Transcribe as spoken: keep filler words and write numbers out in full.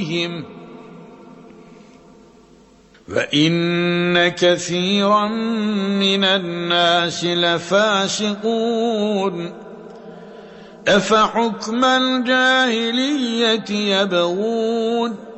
وَإِنَّ كَثِيرًا مِنَ النَّاسِ لَفَاسِقُونَ أَفَحُكْمَ الْجَاهِلِيَّةِ يَبْغُونَ